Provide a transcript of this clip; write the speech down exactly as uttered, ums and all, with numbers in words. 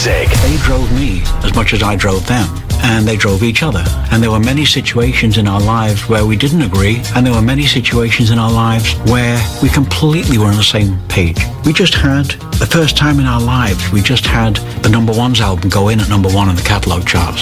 music. They drove me as much as I drove them, and they drove each other. And there were many situations in our lives where we didn't agree, and there were many situations in our lives where we completely were on the same page. We just had, the first time in our lives, we just had the number ones album go in at number one on the catalogue charts.